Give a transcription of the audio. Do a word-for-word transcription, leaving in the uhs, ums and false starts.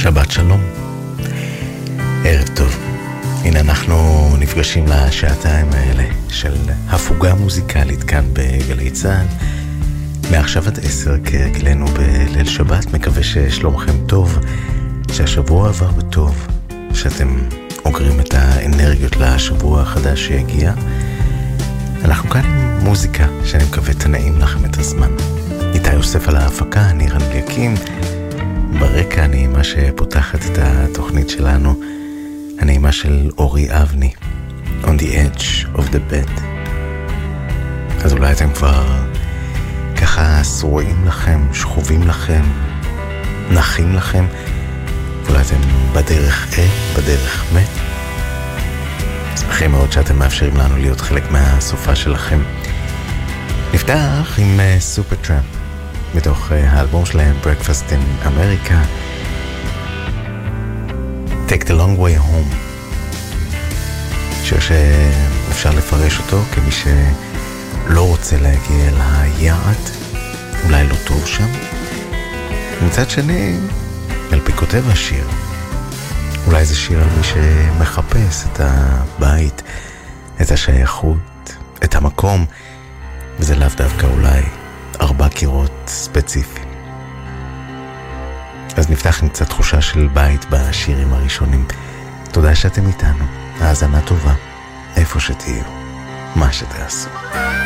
שבת שלום, ערב טוב. הנה אנחנו נפגשים לשעתיים האלה של הפוגה מוזיקלית כאן בגלי צהל, מעכשיו עד עשר כהרגלנו בליל שבת. מקווה ששלומכם טוב, שהשבוע עבר בטוב, שאתם אוגרים את האנרגיות לשבוע החדש שיגיע. אנחנו כאן עם מוזיקה שאני מקווה תנעים לכם את הזמן. איתי יוסף על ההפקה, אני רן אליקים. ברקע הנעימה שפותחת את התוכנית שלנו, הנעימה של אורי אבני, On the Edge of the Bed. אז אולי אתם כבר ככה שרועים לכם, שכובים לכם, נחים לכם, ואולי אתם בדרך אל, בדרך מת. שמחים מאוד שאתם מאפשרים לנו להיות חלק מהסופה שלכם. נפתח עם סופר טראמפ, מתוך האלבום שלהם Breakfast in America, Take the Long Way Home. שיר שאפשר לפרש אותו כמי שלא רוצה להגיע אל היעד, אולי לא טוב שם. מצד שני, על פי כותב השיר, אולי זה שיר על מי שמחפש את הבית, את השייכות, את המקום, וזה לאו דווקא אולי ארבע קירות ספציפיים. אז נפתח עם קצת תחושה של בית בשירים הראשונים. תודה שאתם איתנו, האזנה טובה, איפה שתהיו, מה שתעשו.